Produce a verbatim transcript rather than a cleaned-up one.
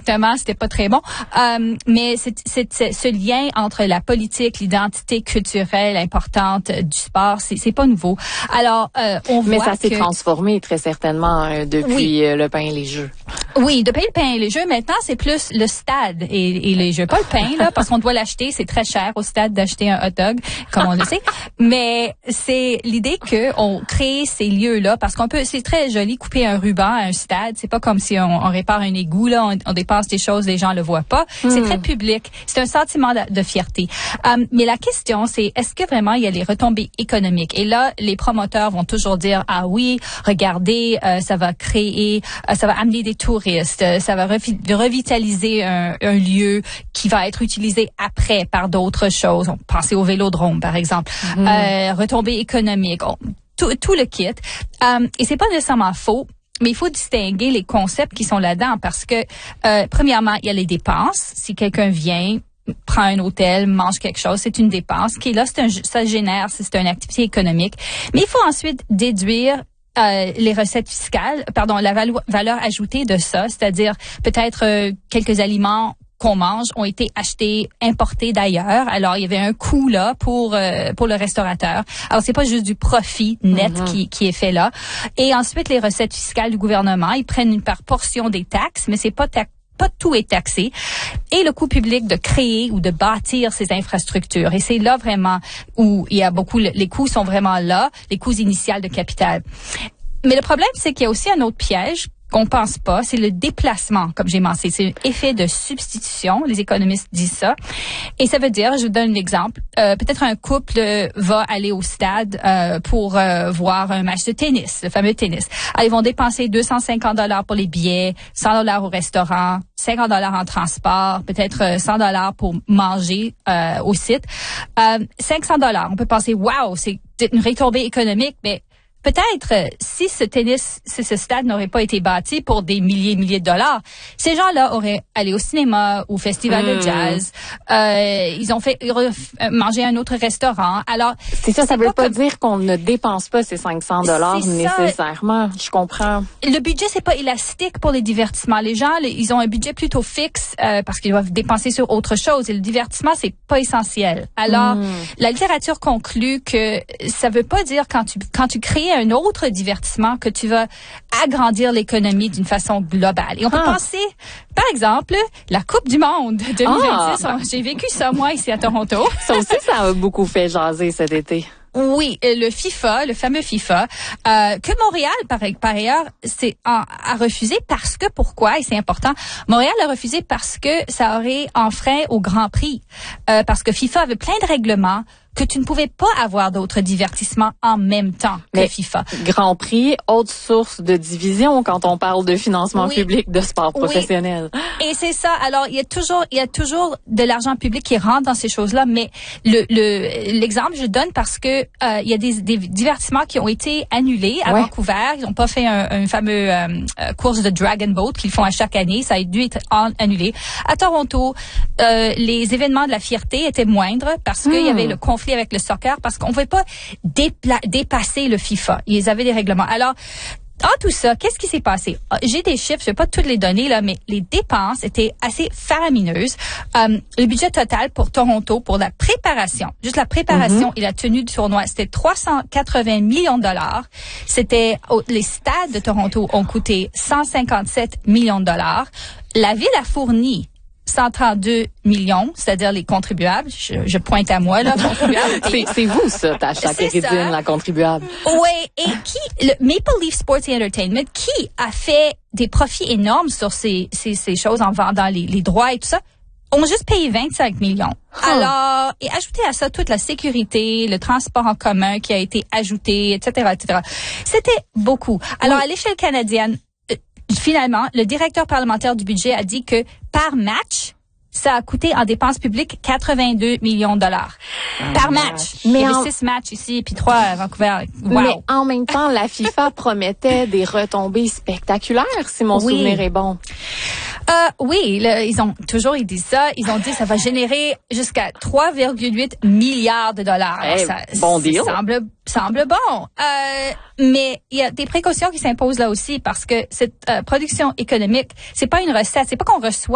exactement, c'était pas très bon. Euh, mais c'est, c'est, c'est ce lien entre la politique, l'identité culturelle importante du sport, c'est, c'est pas nouveau. Alors, euh, on voit mais ça s'est que... transformé très certainement euh, depuis oui. euh, le pain et les jeux. Oui, depuis le pain et les jeux, maintenant c'est plus le stade et, et les jeux, pas le pain là, parce qu'on doit l'acheter, c'est très cher au stade d'acheter un hot dog, comme on le sait. Mais c'est l'idée que on crée ces lieux-là, parce qu'on peut, c'est très joli couper un ruban à un stade. C'est pas comme si on, on répare un égout là, on, on dépense des choses, les gens le voient pas. Mm. C'est très public. C'est un sentiment de, de fierté. Um, mais la question c'est, est-ce que vraiment il y a les retombées économiques? Et là, les promoteurs vont toujours dire ah oui, regardez, euh, ça va créer, euh, ça va amener des touristes, euh, ça va revi- revitaliser un, un lieu qui va être utilisé après par d'autres choses. On pensez au Vélodrome par exemple. Mm. Euh, retombées économiques, on, tout, tout le kit. Um, et c'est pas nécessairement faux. Mais il faut distinguer les concepts qui sont là-dedans parce que, euh, premièrement, il y a les dépenses. Si quelqu'un vient, prend un hôtel, mange quelque chose, c'est une dépense qui est là, c'est un, ça génère, c'est une activité économique. Mais il faut ensuite déduire Euh, les recettes fiscales, pardon, la valo- valeur ajoutée de ça, c'est-à-dire peut-être euh, quelques aliments qu'on mange ont été achetés, importés d'ailleurs. Alors, il y avait un coût là pour euh, pour le restaurateur. Alors, c'est pas juste du profit net mm-hmm. qui qui est fait là. Et ensuite, les recettes fiscales du gouvernement, ils prennent une par portion des taxes, mais c'est pas taxé. Pas tout est taxé. Et le coût public de créer ou de bâtir ces infrastructures. Et c'est là vraiment où il y a beaucoup, les coûts sont vraiment là, les coûts initiaux de capital. Mais le problème, c'est qu'il y a aussi un autre piège qu'on pense pas, c'est le déplacement, comme j'ai mentionné. C'est un effet de substitution. Les économistes disent ça. Et ça veut dire, je vous donne un exemple, euh, peut-être un couple va aller au stade euh, pour euh, voir un match de tennis, le fameux tennis. Alors, ils vont dépenser deux cent cinquante dollars pour les billets, cent dollars au restaurant, cinquante dollars en transport, peut-être cent dollars pour manger euh, au site. Euh, cinq cents dollars. On peut penser, wow, c'est une retombée économique, mais peut-être, euh, si ce tennis, si ce stade n'aurait pas été bâti pour des milliers et milliers de dollars, ces gens-là auraient allé au cinéma, au festival mmh. de jazz, euh, ils ont fait euh, manger à un autre restaurant. Alors, c'est ça, ça veut pas, pas dire qu'on ne dépense pas ces cinq cents dollars nécessairement. Je comprends. Le budget, c'est pas élastique pour les divertissements. Les gens, les, ils ont un budget plutôt fixe euh, parce qu'ils doivent dépenser sur autre chose. Et le divertissement, c'est pas essentiel. Alors, mmh. la littérature conclut que ça veut pas dire quand tu quand tu crées un autre divertissement que tu vas agrandir l'économie d'une façon globale. Et on peut ah. penser, par exemple, la Coupe du Monde deux mille vingt-six. Ah. J'ai vécu ça, moi, ici à Toronto. Ça aussi, ça a beaucoup fait jaser cet été. Oui, le FIFA, le fameux FIFA, euh, que Montréal, par, par ailleurs, c'est, a, a refusé parce que, pourquoi, et c'est important, Montréal a refusé parce que ça aurait enfreint au Grand Prix, euh, parce que FIFA avait plein de règlements que tu ne pouvais pas avoir d'autres divertissements en même temps que Mais FIFA. Grand Prix, autre source de division quand on parle de financement oui. public de sport professionnel. Oui. Et c'est ça. Alors, il y a toujours, il y a toujours de l'argent public qui rentre dans ces choses-là, mais le, le, l'exemple, je le donne parce que, euh, il y a des, des divertissements qui ont été annulés à ouais. Vancouver. Ils n'ont pas fait un, un fameux, euh, course de Dragon Boat qu'ils font à chaque année. Ça a dû être en, annulé. À Toronto, euh, les événements de la fierté étaient moindres parce qu'il hmm. y avait le conflit avec le soccer, parce qu'on ne pouvait pas dépla- dépasser le FIFA. Ils avaient des règlements. Alors, en tout ça, qu'est-ce qui s'est passé? J'ai des chiffres, je vais pas toutes les donner, là, mais les dépenses étaient assez faramineuses. Um, le budget total pour Toronto, pour la préparation, juste la préparation mm-hmm. et la tenue du tournoi, c'était trois cent quatre-vingts millions de dollars. C'était, oh, les stades de Toronto ont coûté cent cinquante-sept millions de dollars. La ville a fourni cent trente-deux millions, c'est-à-dire les contribuables. Je, je pointe à moi, là, contribuables. c'est, c'est vous, ça, ta chaque Éridine, la contribuable. Oui, et qui, le Maple Leaf Sports and Entertainment, qui a fait des profits énormes sur ces, ces, ces choses en vendant les, les droits et tout ça, ont juste payé vingt-cinq millions. Huh. Alors, et ajouter à ça toute la sécurité, le transport en commun qui a été ajouté, et cetera, et cetera. C'était beaucoup. Alors, oui. à l'échelle canadienne, finalement, le directeur parlementaire du budget a dit que par match, ça a coûté en dépenses publiques quatre-vingt-deux millions de dollars. Un par match. match. Mais Il y avait en... six matchs ici, puis trois à Vancouver. Wow. Mais en même temps, la FIFA promettait des retombées spectaculaires, si mon oui. souvenir est bon. Euh, oui, le, ils ont toujours ils disent ça. Ils ont dit que ça va générer jusqu'à trois virgule huit milliards de dollars. Hey, ça, bon deal. Ça semble semble bon. Euh, mais il y a des précautions qui s'imposent là aussi parce que cette euh, production économique, c'est pas une recette. C'est pas qu'on reçoit